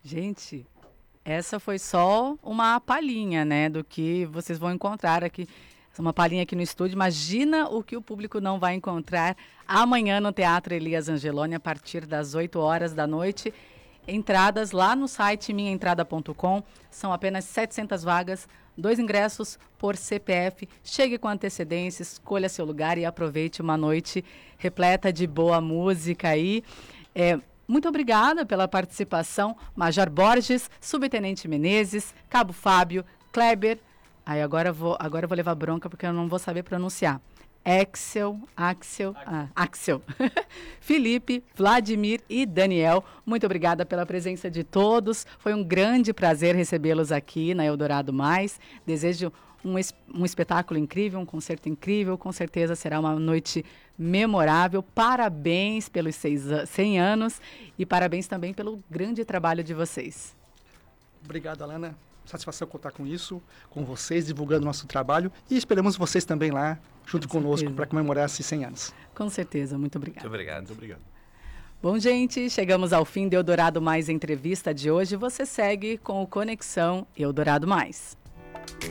Gente, essa foi só uma palhinha, né, do que vocês vão encontrar aqui. Uma palhinha aqui no estúdio. Imagina o que o público não vai encontrar amanhã no Teatro Elias Angeloni, a partir das 8 horas da noite. Entradas lá no site minhaentrada.com. São apenas 700 vagas, 2 ingressos por CPF. Chegue com antecedência, escolha seu lugar e aproveite uma noite repleta de boa música aí. Muito obrigada pela participação, Major Borges, Subtenente Menezes, Cabo Fábio, Kleber. Agora eu vou levar bronca porque eu não vou saber pronunciar. Axel, Felipe, Vladimir e Daniel. Muito obrigada pela presença de todos. Foi um grande prazer recebê-los aqui na Eldorado Mais. Desejo um espetáculo incrível, um concerto incrível. Com certeza será uma noite memorável. Parabéns pelos 100 anos e parabéns também pelo grande trabalho de vocês. Obrigado, Alana. Satisfação contar com isso, com vocês, divulgando nosso trabalho. E esperamos vocês também lá, junto conosco, para comemorar esses 100 anos. Com certeza. Muito obrigada. Muito obrigado. Muito obrigado. Bom, gente, chegamos ao fim do Eldorado Mais Entrevista de hoje. Você segue com o Conexão Eldorado Mais.